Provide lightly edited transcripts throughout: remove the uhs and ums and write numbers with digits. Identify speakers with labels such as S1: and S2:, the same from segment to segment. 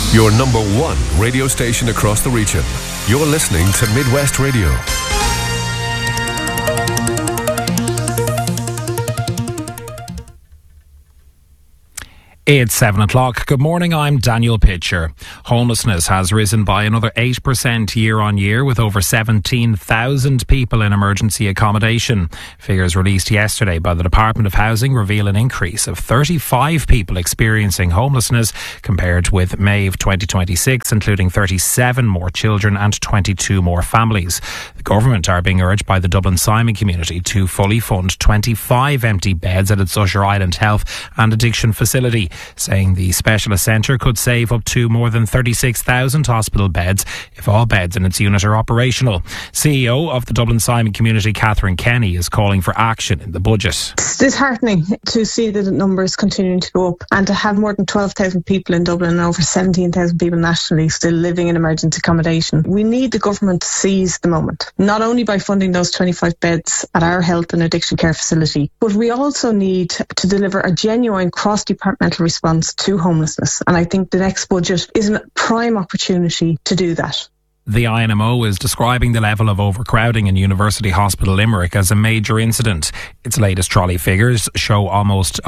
S1: Your number one radio station across the region. You're listening to Midwest Radio.
S2: It's 7 o'clock. Good morning, I'm Daniel Pitcher. Homelessness has risen by another 8% year on year, with over 17,000 people in emergency accommodation. Figures released yesterday by the Department of Housing reveal an increase of 35 people experiencing homelessness compared with May of 2026, including 37 more children and 22 more families. The government are being urged by the Dublin Simon community to fully fund 25 empty beds at its Usher Island Health and Addiction facility, saying the specialist centre could save up to more than 36,000 hospital beds if all beds in its unit are operational. CEO of the Dublin Simon community, Catherine Kenny, is calling for action in the budget.
S3: It's disheartening to see the numbers continuing to go up and to have more than 12,000 people in Dublin and over 17,000 people nationally still living in emergency accommodation. We need the government to seize the moment, not only by funding those 25 beds at our health and addiction care facility, but we also need to deliver a genuine cross-departmental response to homelessness. And I think the next budget is a prime opportunity to do that.
S2: The INMO is describing the level of overcrowding in University Hospital Limerick as a major incident. Its latest trolley figures show almost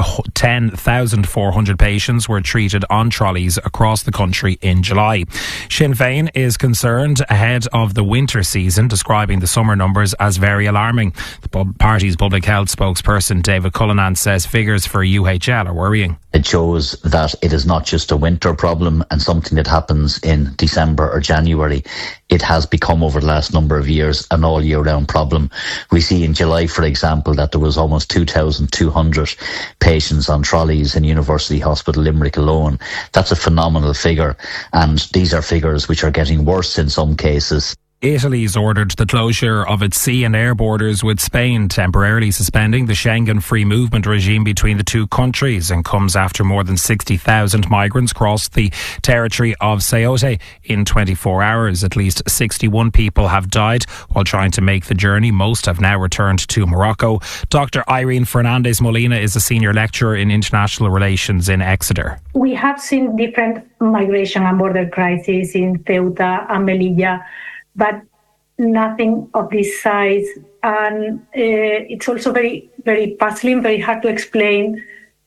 S2: 10,400 patients were treated on trolleys across the country in July. Sinn Féin is concerned ahead of the winter season, describing the summer numbers as very alarming. The party's public health spokesperson David Cullinan says figures for UHL are worrying.
S4: It shows that it is not just a winter problem and something that happens in December or January. It has become, over the last number of years, an all year round problem. We see in July, for example, that there was almost 2,200 patients on trolleys in University Hospital Limerick alone. That's a phenomenal figure, and these are figures which are getting worse in some cases.
S2: Italy's ordered the closure of its sea and air borders with Spain, temporarily suspending the Schengen free movement regime between the two countries, and comes after more than 60,000 migrants crossed the territory of Ceuta in 24 hours. At least 61 people have died while trying to make the journey. Most have now returned to Morocco. Dr. Irene Fernandez Molina is a senior lecturer in international relations in Exeter.
S5: We have seen different migration and border crises in Ceuta and Melilla, but nothing of this size. And it's also very, very puzzling, very hard to explain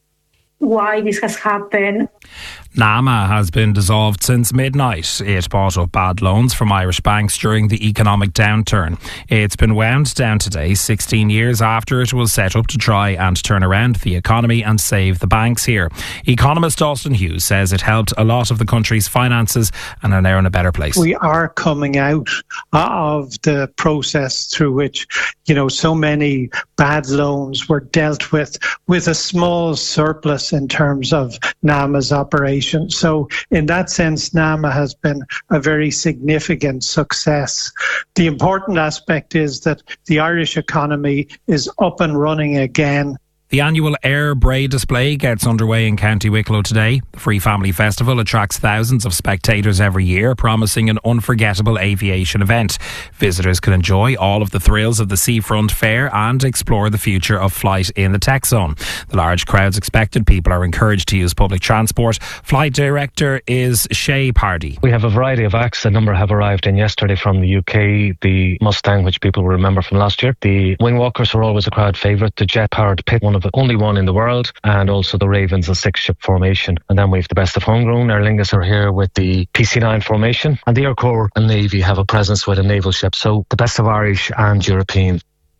S5: why this has happened.
S2: NAMA has been dissolved since midnight. It bought up bad loans from Irish banks during the economic downturn. It's been wound down today, 16 years after it was set up to try and turn around the economy and save the banks here. Economist Austin Hughes says it helped a lot of the country's finances and are now in a better place.
S6: We are coming out of the process through which, so many bad loans were dealt with a small surplus in terms of NAMA's operation. So in that sense, NAMA has been a very significant success. The important aspect is that the Irish economy is up and running again.
S2: The annual Air Bray display gets underway in County Wicklow today. The Free Family Festival attracts thousands of spectators every year, promising an unforgettable aviation event. Visitors can enjoy all of the thrills of the Seafront Fair and explore the future of flight in the tech zone. The large crowds expected. People are encouraged to use public transport. Flight director is Shay Pardy.
S7: We have a variety of acts. A number have arrived in yesterday from the UK. The Mustang, which people will remember from last year. The Wingwalkers are always a crowd favourite. The jet-powered Pit, one of the only one in the world, and also the Ravens, a 6-ship formation. And then we have the best of homegrown. Aer Lingus are here with the PC9 formation, and the Air Corps and Navy have a presence with a naval ship. So the best of Irish and European.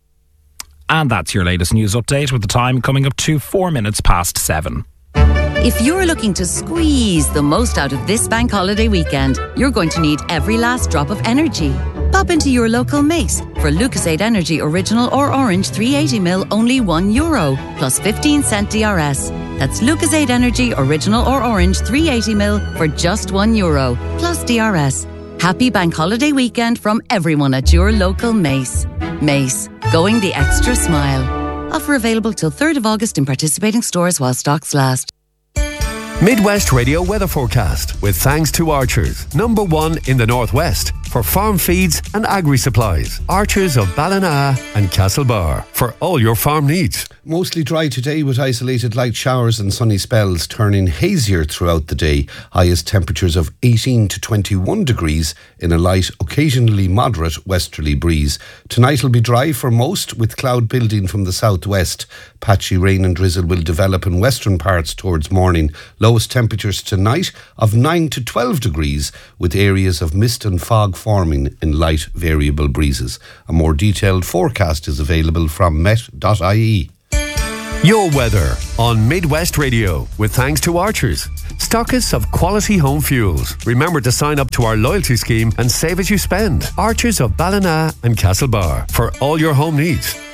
S2: And that's your latest news update, with the time coming up to 4 minutes past 7.
S8: If you're looking to squeeze the most out of this bank holiday weekend, you're going to need every last drop of energy. Pop into your local Mace for Lucasade Energy Original or Orange 380ml, only €1, plus 15-cent DRS. That's Lucasade Energy Original or Orange 380ml for just €1, plus DRS. Happy bank holiday weekend from everyone at your local Mace. Mace, going the extra smile. Offer available till 3rd of August in participating stores while stocks last.
S1: Midwest Radio weather forecast with thanks to Archers, #1 in the Northwest for farm feeds and agri-supplies. Archers of Ballina and Castlebar for all your farm needs.
S9: Mostly dry today with isolated light showers and sunny spells, turning hazier throughout the day. Highest temperatures of 18 to 21 degrees in a light, occasionally moderate westerly breeze. Tonight will be dry for most, with cloud building from the southwest. Patchy rain and drizzle will develop in western parts towards morning. Lowest temperatures tonight of 9 to 12 degrees, with areas of mist and fog forming in light variable breezes. A more detailed forecast is available from met.ie.
S1: Your weather on Midwest Radio, with thanks to Archers, stockists of quality home fuels. Remember to sign up to our loyalty scheme and save as you spend. Archers of Ballina and Castlebar for all your home needs.